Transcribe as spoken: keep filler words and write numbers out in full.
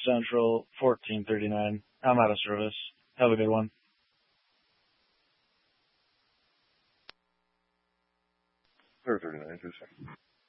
Central, fourteen thirty-nine. I'm out of service. Have a good one. zero thirty-nine, two seconds.